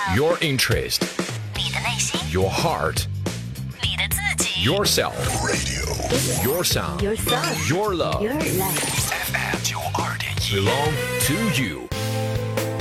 Your interest, 你的内心， your heart, 你的自己 yourself, your sound, Yourself your love Your life belong to you.